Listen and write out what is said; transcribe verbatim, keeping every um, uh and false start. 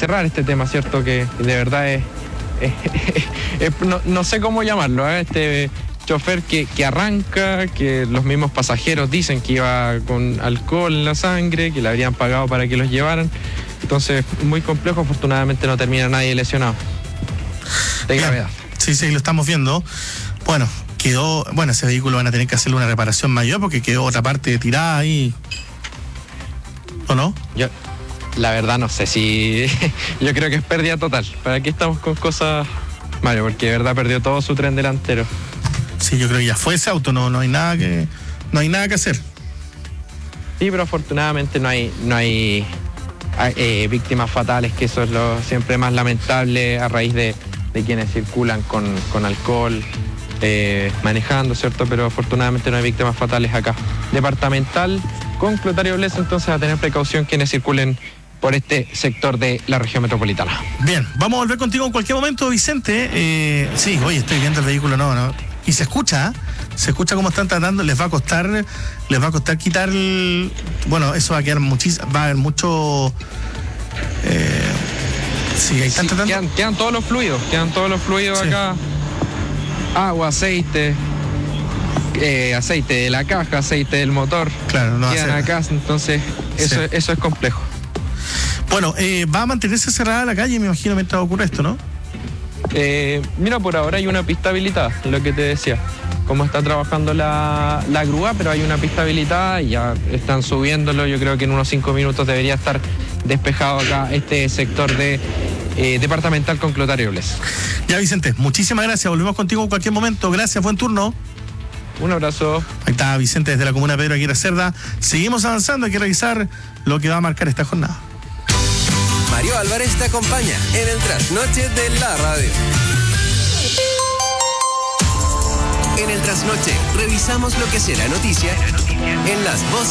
cerrar este tema, ¿cierto? Que de verdad es, es, es, es no, no sé cómo llamarlo, ¿eh? Este chofer que, que arranca, que los mismos pasajeros dicen que iba con alcohol en la sangre, que le habrían pagado para que los llevaran. Entonces, muy complejo, afortunadamente no termina nadie lesionado. De gravedad. Sí, sí, lo estamos viendo. Bueno, quedó, bueno, ese vehículo van a tener que hacerle una reparación mayor porque quedó otra parte tirada ahí. ¿O no? Yo, la verdad, no sé si... Yo creo que es pérdida total. ¿Para qué estamos con cosas, Mario? Porque de verdad perdió todo su tren delantero. Sí, yo creo que ya fue ese auto, no, no hay nada que, no hay nada que hacer. Sí, pero afortunadamente no hay, no hay eh, víctimas fatales, que eso es lo siempre más lamentable a raíz de, de quienes circulan con, con alcohol, eh, manejando, ¿cierto? Pero afortunadamente no hay víctimas fatales acá. Departamental con Clotario Blesa, entonces a tener precaución quienes circulen por este sector de la región metropolitana. Bien, vamos a volver contigo en cualquier momento, Vicente. Eh, sí, oye, estoy viendo el vehículo, no, no. Y se escucha, ¿eh? Se escucha cómo están tratando, les va a costar, les va a costar quitar el, bueno, eso va a quedar muchísimo, va a haber mucho, eh, sí, ahí están sí, tratando. Quedan, quedan todos los fluidos, quedan todos los fluidos sí. Acá, agua, aceite, eh, aceite de la caja, aceite del motor, claro, no quedan acá, entonces eso, sí. eso es complejo. Bueno, eh, va a mantenerse cerrada la calle, me imagino, mientras ocurre esto, ¿no? Eh, mira, por ahora hay una pista habilitada, lo que te decía. Como está trabajando la, la grúa, pero hay una pista habilitada y ya están subiéndolo. Yo creo que en unos cinco minutos debería estar despejado acá este sector de eh, departamental con Clotario Blesa. Ya, Vicente, muchísimas gracias. Volvemos contigo en cualquier momento. Gracias, buen turno. Un abrazo. Ahí está Vicente desde la comuna Pedro Aguirre Cerda. Seguimos avanzando, hay que revisar lo que va a marcar esta jornada. Mario Álvarez te acompaña en el Trasnoche de la Radio. En el Trasnoche revisamos lo que será noticia en las voces